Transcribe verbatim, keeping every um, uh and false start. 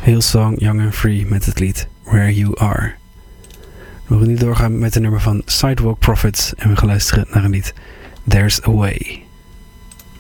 Hillsong Young and Free met het lied Where You Are. We gaan nu doorgaan met de nummer van Sidewalk Prophets en we gaan luisteren naar een lied There's a Way.